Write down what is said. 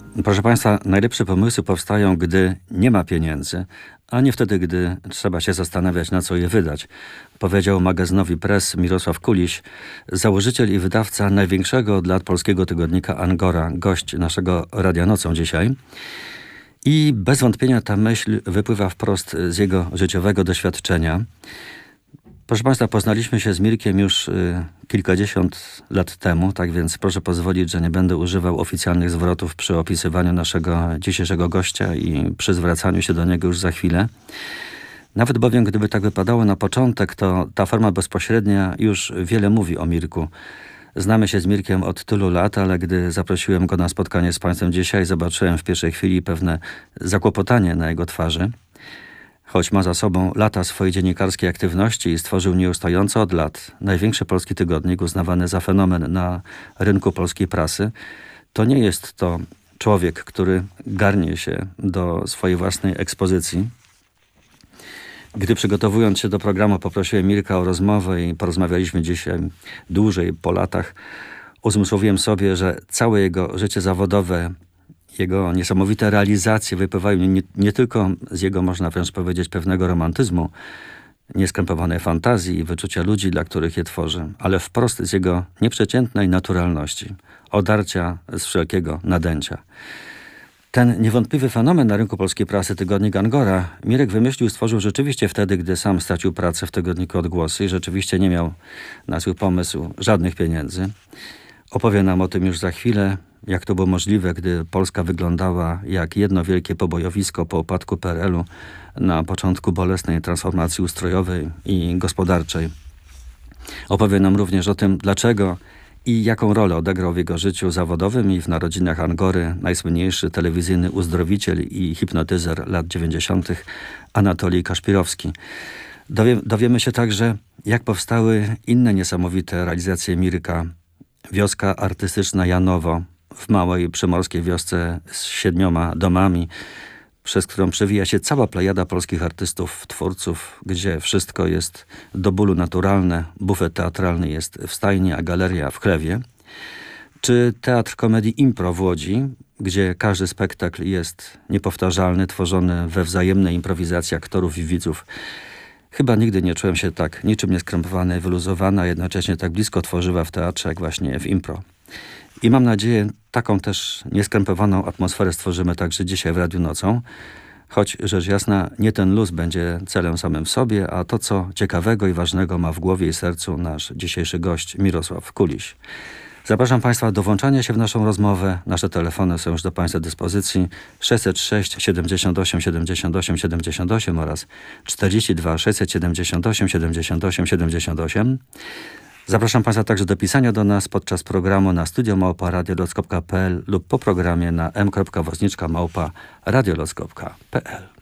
Proszę Państwa, najlepsze pomysły powstają, gdy nie ma pieniędzy, a nie wtedy, gdy trzeba się zastanawiać, na co je wydać. Powiedział magazynowi Press Mirosław Kuliś, założyciel i wydawca największego od lat polskiego tygodnika Angora, gość naszego Radia Nocą dzisiaj. I bez wątpienia ta myśl wypływa wprost z jego życiowego doświadczenia. Proszę Państwa, poznaliśmy się z Mirkiem już kilkadziesiąt lat temu, tak więc proszę pozwolić, że nie będę używał oficjalnych zwrotów przy opisywaniu naszego dzisiejszego gościa i przy zwracaniu się do niego już za chwilę. Nawet bowiem, gdyby tak wypadało na początek, to ta forma bezpośrednia już wiele mówi o Mirku. Znamy się z Mirkiem od tylu lat, ale gdy zaprosiłem go na spotkanie z Państwem dzisiaj, zobaczyłem w pierwszej chwili pewne zakłopotanie na jego twarzy. Choć ma za sobą lata swojej dziennikarskiej aktywności i stworzył nieustająco od lat największy polski tygodnik, uznawany za fenomen na rynku polskiej prasy, to nie jest to człowiek, który garnie się do swojej własnej ekspozycji. Gdy przygotowując się do programu, poprosiłem Mirka o rozmowę i porozmawialiśmy dzisiaj dłużej po latach, uzmysłowiłem sobie, że całe jego życie zawodowe, jego niesamowite realizacje wypływają nie tylko z jego, można wręcz powiedzieć, pewnego romantyzmu, nieskrępowanej fantazji i wyczucia ludzi, dla których je tworzy, ale wprost z jego nieprzeciętnej naturalności, odarcia z wszelkiego nadęcia. Ten niewątpliwy fenomen na rynku polskiej prasy, tygodnik Angora, Mirek wymyślił i stworzył rzeczywiście wtedy, gdy sam stracił pracę w tygodniku Odgłosy i rzeczywiście nie miał na swój pomysł żadnych pieniędzy. Opowie nam o tym już za chwilę, jak to było możliwe, gdy Polska wyglądała jak jedno wielkie pobojowisko po upadku PRL-u na początku bolesnej transformacji ustrojowej i gospodarczej. Opowie nam również o tym, dlaczego i jaką rolę odegrał w jego życiu zawodowym i w narodzinach Angory najsłynniejszy telewizyjny uzdrowiciel i hipnotyzer lat 90. Anatolij Kaszpirowski. Dowiemy się także, jak powstały inne niesamowite realizacje Mirka. Wioska artystyczna Janowo w małej przymorskiej wiosce z 7 domami, przez którą przewija się cała plejada polskich artystów, twórców, gdzie wszystko jest do bólu naturalne, bufet teatralny jest w stajni, a galeria w chlewie. Czy teatr komedii Impro w Łodzi, gdzie każdy spektakl jest niepowtarzalny, tworzony we wzajemnej improwizacji aktorów i widzów. Chyba nigdy nie czułem się tak niczym nieskrępowany, wyluzowany, a jednocześnie tak blisko tworzywa w teatrze, jak właśnie w impro. I mam nadzieję, taką też nieskrępowaną atmosferę stworzymy także dzisiaj w Radiu Nocą. Choć rzecz jasna, nie ten luz będzie celem samym w sobie, a to, co ciekawego i ważnego ma w głowie i sercu nasz dzisiejszy gość Mirosław Kuliś. Zapraszam Państwa do włączania się w naszą rozmowę. Nasze telefony są już do Państwa dyspozycji 606 78 78 78 oraz 42 678 78 78. Zapraszam Państwa także do pisania do nas podczas programu na studio@radiolock.pl lub po programie na m.woźniczka@radiolock.pl.